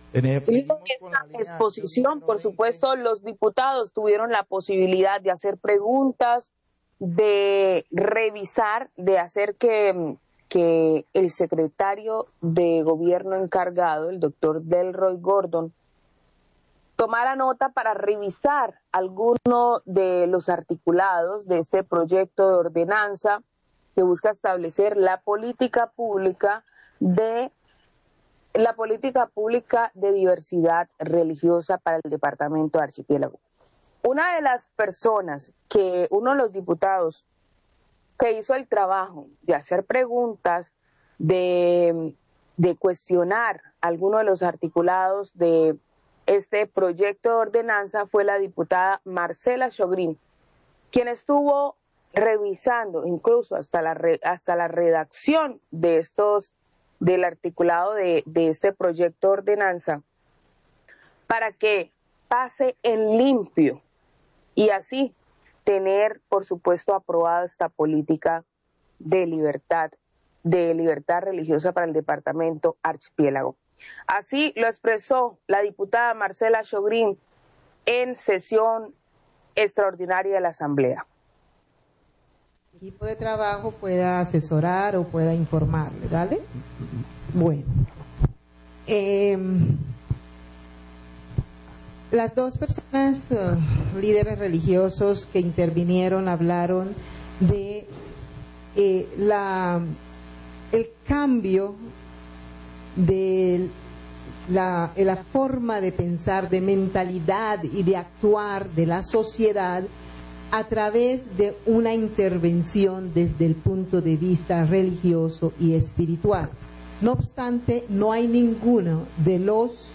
En esta exposición, por supuesto, los diputados tuvieron la posibilidad de hacer preguntas, de revisar, de hacer que el secretario de gobierno encargado, el doctor Delroy Gordon, tomara nota para revisar alguno de los articulados de este proyecto de ordenanza que busca establecer la política pública de diversidad religiosa para el departamento de Archipiélago. Una de las personas uno de los diputados que hizo el trabajo de hacer preguntas, de cuestionar algunos de los articulados de este proyecto de ordenanza fue la diputada Marcela Shogrim, quien estuvo revisando incluso hasta la redacción del articulado de este proyecto de ordenanza para que pase en limpio y así tener, por supuesto, aprobada esta política de libertad religiosa para el departamento Archipiélago. Así lo expresó la diputada Marcela Shogrim en sesión extraordinaria de la Asamblea. El equipo de trabajo pueda asesorar o pueda informarle, ¿vale? Bueno. Las dos personas, líderes religiosos que intervinieron, hablaron de el cambio de la forma de pensar, de mentalidad y de actuar de la sociedad a través de una intervención desde el punto de vista religioso y espiritual. No obstante, no hay ninguno de los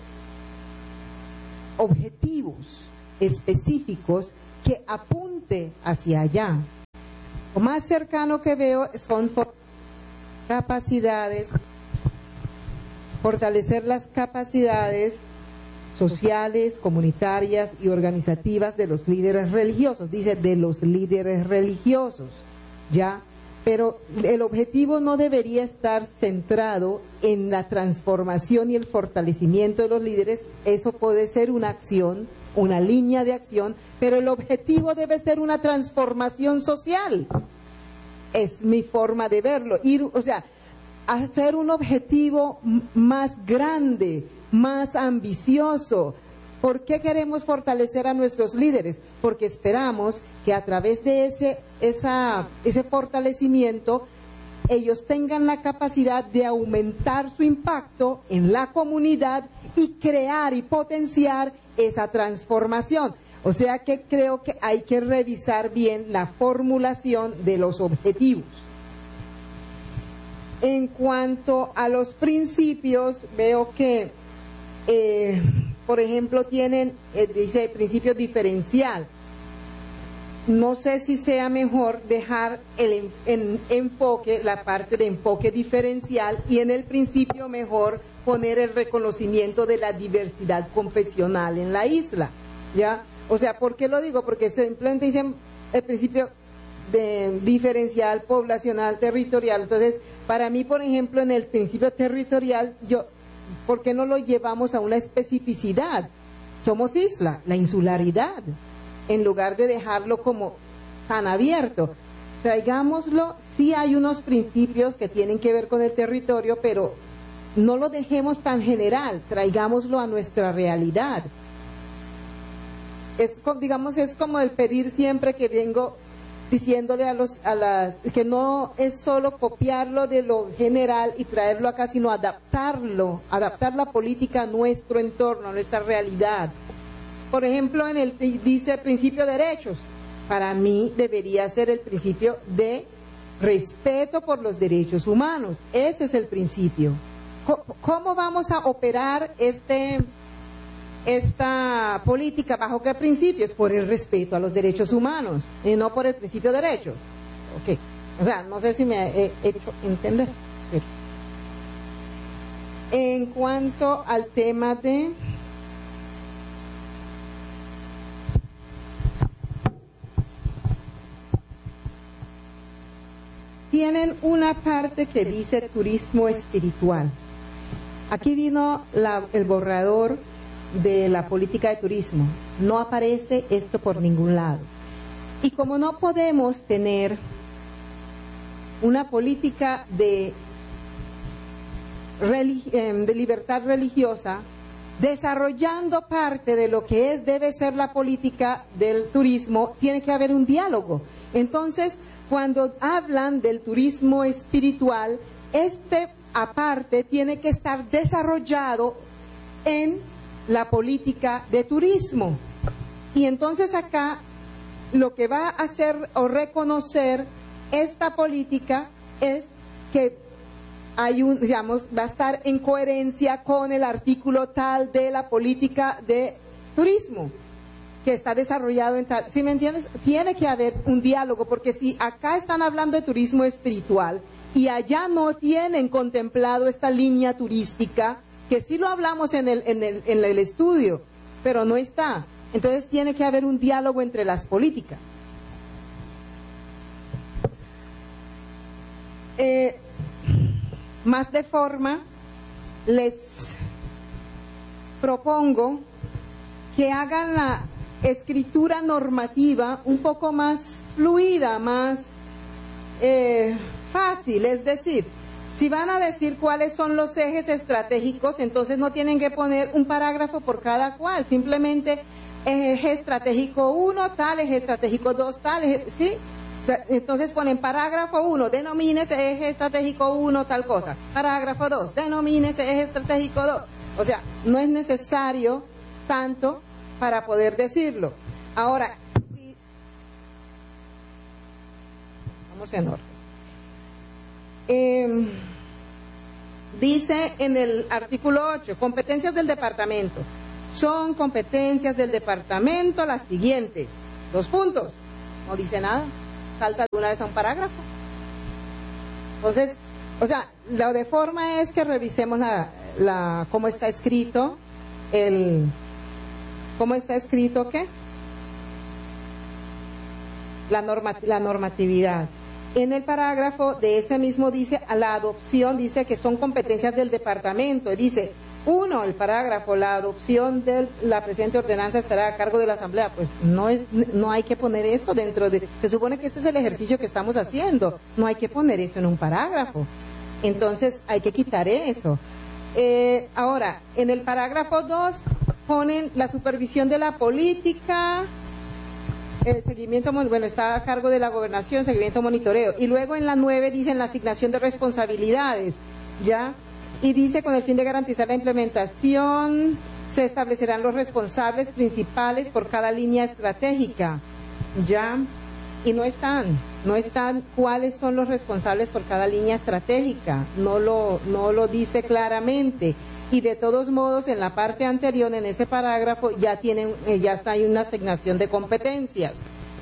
objetivos específicos que apunte hacia allá. Lo más cercano que veo son capacidades, fortalecer las capacidades sociales, comunitarias y organizativas de los líderes religiosos. Dice de los líderes religiosos, ¿ya? Pero el objetivo no debería estar centrado en la transformación y el fortalecimiento de los líderes. Eso puede ser una acción, una línea de acción, pero el objetivo debe ser una transformación social. Es mi forma de verlo. Hacer un objetivo más grande, más ambicioso. ¿Por qué queremos fortalecer a nuestros líderes? Porque esperamos que a través de ese fortalecimiento ellos tengan la capacidad de aumentar su impacto en la comunidad y crear y potenciar esa transformación. O sea que creo que hay que revisar bien la formulación de los objetivos. En cuanto a los principios, veo que por ejemplo, dice principio diferencial. No sé si sea mejor dejar en enfoque, la parte de enfoque diferencial, y en el principio mejor poner el reconocimiento de la diversidad confesional en la isla, ¿ya? O sea, ¿por qué lo digo? Porque simplemente dicen el principio de diferencial, poblacional, territorial. Entonces, para mí, por ejemplo, en el principio territorial, ¿por qué no lo llevamos a una especificidad? Somos isla, la insularidad, en lugar de dejarlo como tan abierto. Traigámoslo, sí hay unos principios que tienen que ver con el territorio, pero no lo dejemos tan general, traigámoslo a nuestra realidad. Es como el pedir siempre que vengo diciéndole que no es solo copiarlo de lo general y traerlo acá, sino adaptar la política a nuestro entorno, a nuestra realidad. Por ejemplo, dice principio de derechos. Para mí debería ser el principio de respeto por los derechos humanos. Ese es el principio. ¿Cómo vamos a operar esta política? ¿Bajo qué principios? Por el respeto a los derechos humanos y no por el principio de derechos. Ok. O sea, no sé si me he hecho entender. En cuanto al tema de tienen una parte que dice turismo espiritual. Aquí vino el borrador de la política de turismo. No aparece esto por ningún lado. Y como no podemos tener una política de libertad religiosa, desarrollando parte de lo que debe ser la política del turismo, tiene que haber un diálogo. Entonces, cuando hablan del turismo espiritual, aparte tiene que estar desarrollado en la política de turismo. Y entonces acá lo que va a hacer o reconocer esta política es que va a estar en coherencia con el artículo tal de la política de turismo que está desarrollado en tal. ¿Sí me entiendes? Tiene que haber un diálogo, porque si acá están hablando de turismo espiritual y allá no tienen contemplado esta línea turística, que sí lo hablamos en el estudio, pero no está. Entonces tiene que haber un diálogo entre las políticas. Más de forma, les propongo que hagan la escritura normativa un poco más fluida, más fácil. Es decir, si van a decir cuáles son los ejes estratégicos, entonces no tienen que poner un parágrafo por cada cual, simplemente eje estratégico 1, tal, eje estratégico 2, tal, ¿sí? Entonces ponen parágrafo 1, denomínese eje estratégico 1 tal cosa. Parágrafo 2, denomínese eje estratégico 2. O sea, no es necesario tanto para poder decirlo. Ahora, vamos en orden. Dice en el artículo 8, competencias del departamento. Son competencias del departamento las siguientes. 2 puntos. No dice nada. Salta de una vez a un parágrafo. Entonces, o sea, lo de forma es que revisemos cómo está escrito ¿cómo está escrito qué? La normatividad. En el parágrafo de ese mismo dice, a la adopción, dice que son competencias del departamento. Dice, 1, el parágrafo, la adopción de la presente ordenanza estará a cargo de la asamblea. Pues no hay que poner eso dentro de, se supone que este es el ejercicio que estamos haciendo, no hay que poner eso en un parágrafo. Entonces hay que quitar eso. Ahora, en el parágrafo 2 ponen la supervisión de la política, el seguimiento, bueno, está a cargo de la gobernación, seguimiento, monitoreo. Y luego en la 9 dicen la asignación de responsabilidades, ¿ya? Y dice, con el fin de garantizar la implementación, se establecerán los responsables principales por cada línea estratégica, ¿ya? Y no están cuáles son los responsables por cada línea estratégica, no lo dice claramente. Y de todos modos, en la parte anterior, en ese parágrafo, ya está ahí una asignación de competencias.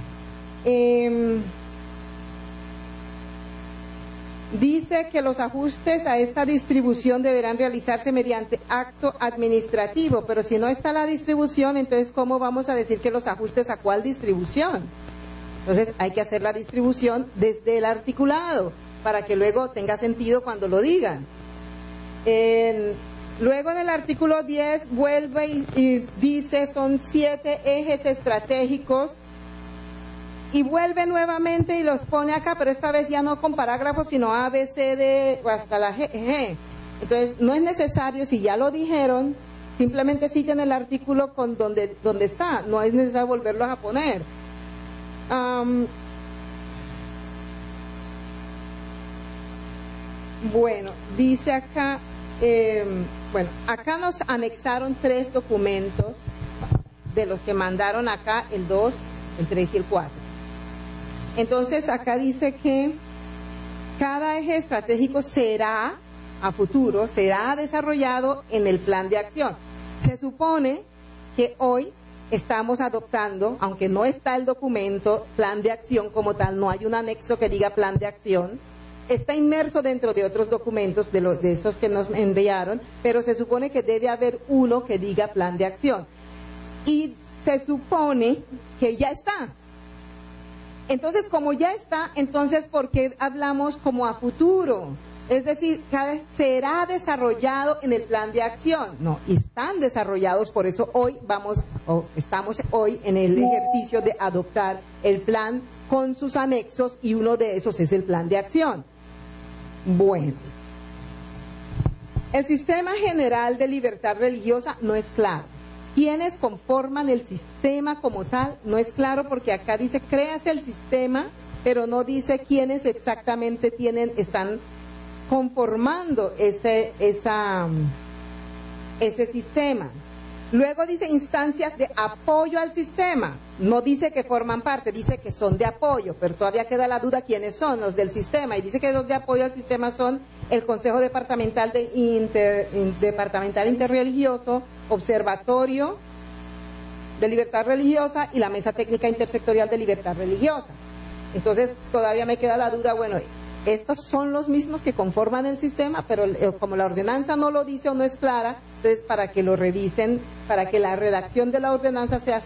Dice que los ajustes a esta distribución deberán realizarse mediante acto administrativo, pero si no está la distribución, entonces ¿cómo vamos a decir que los ajustes a cuál distribución? Entonces hay que hacer la distribución desde el articulado, para que luego tenga sentido cuando lo digan. Luego en el artículo 10 vuelve y dice, son 7 ejes estratégicos, y vuelve nuevamente y los pone acá, pero esta vez ya no con parágrafos, sino A, B, C, D, o hasta la G. Entonces, no es necesario, si ya lo dijeron, simplemente citen el artículo con donde está, no es necesario volverlos a poner. Bueno, dice acá, acá nos anexaron 3 documentos de los que mandaron acá, el 2, el 3 y el 4. Entonces acá dice que cada eje estratégico será, a futuro, será desarrollado en el plan de acción. Se supone que hoy estamos adoptando, aunque no está el documento, plan de acción como tal, no hay un anexo que diga plan de acción, está inmerso dentro de otros documentos de esos que nos enviaron, pero se supone que debe haber uno que diga plan de acción. Y se supone que ya está. Entonces, como ya está, entonces, ¿por qué hablamos como a futuro? Es decir, será desarrollado en el plan de acción. No, están desarrollados, por eso estamos hoy en el ejercicio de adoptar el plan con sus anexos y uno de esos es el plan de acción. Bueno, el sistema general de libertad religiosa no es claro. ¿Quiénes conforman el sistema como tal? No es claro porque acá dice créase el sistema, pero no dice quiénes exactamente están conformando ese sistema. Luego dice instancias de apoyo al sistema. No dice que forman parte, dice que son de apoyo, pero todavía queda la duda quiénes son los del sistema. Y dice que los de apoyo al sistema son el Consejo Departamental Interreligioso, Observatorio de Libertad Religiosa y la Mesa Técnica Intersectorial de Libertad Religiosa. Entonces todavía me queda la duda, bueno, estos son los mismos que conforman el sistema, pero como la ordenanza no lo dice o no es clara, entonces para que lo revisen, para que la redacción de la ordenanza sea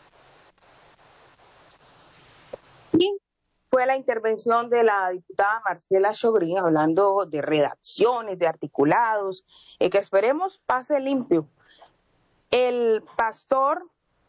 Fue la intervención de la diputada Marcela Chogrin hablando de redacciones, de articulados, que esperemos pase limpio. El pastor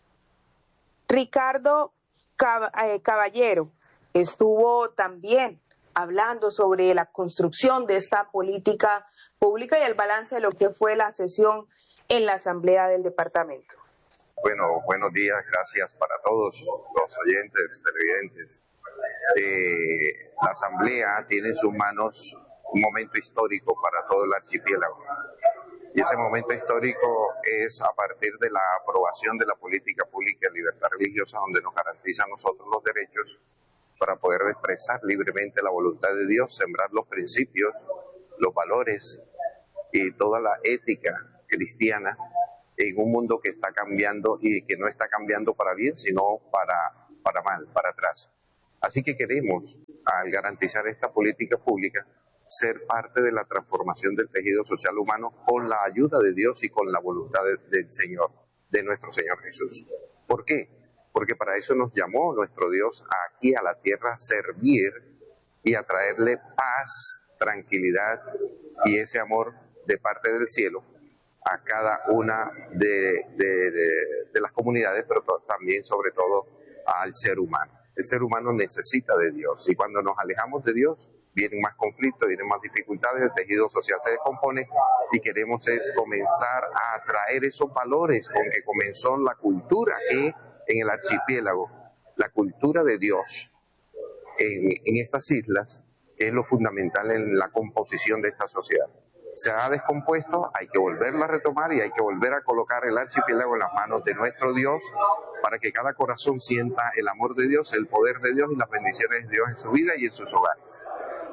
Ricardo Caballero estuvo también hablando sobre la construcción de esta política pública y el balance de lo que fue la sesión en la Asamblea del Departamento. Bueno, buenos días, gracias para todos los oyentes, televidentes. La Asamblea tiene en sus manos un momento histórico para todo el archipiélago. Y ese momento histórico es a partir de la aprobación de la política pública de libertad religiosa, donde nos garantiza a nosotros los derechos para poder expresar libremente la voluntad de Dios, sembrar los principios, los valores y toda la ética cristiana en un mundo que está cambiando y que no está cambiando para bien, sino para mal, para atrás. Así que queremos, al garantizar esta política pública, ser parte de la transformación del tejido social humano con la ayuda de Dios y con la voluntad del Señor, de nuestro Señor Jesús. ¿Por qué? Porque para eso nos llamó nuestro Dios aquí a la tierra a servir y a traerle paz, tranquilidad y ese amor de parte del cielo a cada una de las comunidades, pero también sobre todo al ser humano. El ser humano necesita de Dios y cuando nos alejamos de Dios vienen más conflictos, vienen más dificultades, el tejido social se descompone y queremos comenzar a traer esos valores con que comenzó la cultura aquí en el archipiélago, la cultura de Dios en estas islas, que es lo fundamental en la composición de esta sociedad. Se ha descompuesto, hay que volverla a retomar y hay que volver a colocar el archipiélago en las manos de nuestro Dios para que cada corazón sienta el amor de Dios, el poder de Dios y las bendiciones de Dios en su vida y en sus hogares.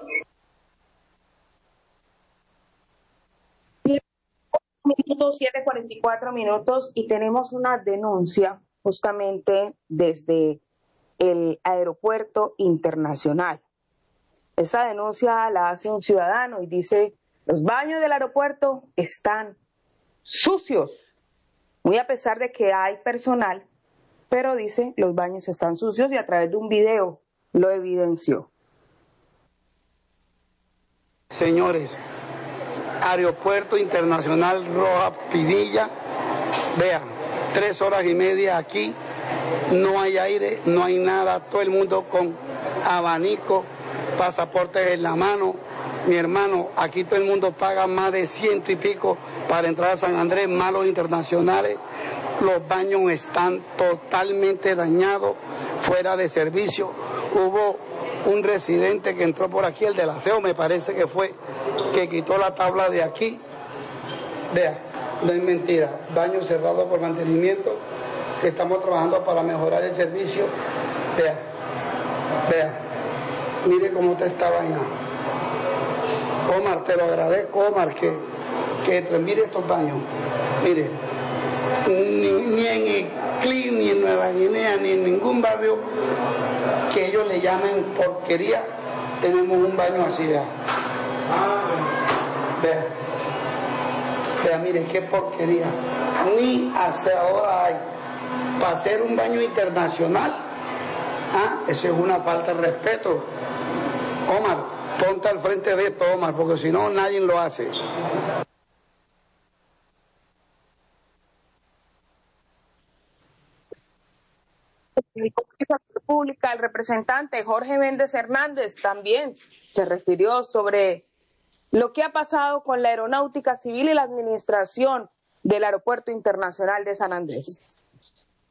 Minutos, 7:44 y tenemos una denuncia justamente desde el aeropuerto internacional. Esta denuncia la hace un ciudadano y dice: los baños del aeropuerto están sucios, muy a pesar de que hay personal, pero dice los baños están sucios y a través de un video lo evidenció. Señores, Aeropuerto Internacional Roa Pinilla, vean, 3 horas y media aquí, no hay aire, no hay nada, todo el mundo con abanico, pasaportes en la mano. Mi hermano, aquí todo el mundo paga más de 100 y pico para entrar a San Andrés, malos internacionales. Los baños están totalmente dañados, fuera de servicio. Hubo un residente que entró por aquí, el del aseo me parece que fue, que quitó la tabla de aquí. Vea, no es mentira, baño cerrado por mantenimiento, estamos trabajando para mejorar el servicio. Vea, mire cómo está esta vaina. Omar, te lo agradezco, Omar, que mire estos baños. Mire, ni en el CLI, ni en Nueva Guinea, ni en ningún barrio que ellos le llamen porquería, tenemos un baño así, vea. Vea, mire, qué porquería. Ni aseadora hay. Para hacer un baño internacional, eso es una falta de respeto. Omar, ponte al frente de esto, Omar, porque si no, nadie lo hace. Pública, el representante Jorge Méndez Hernández también se refirió sobre lo que ha pasado con la aeronáutica civil y la administración del Aeropuerto Internacional de San Andrés.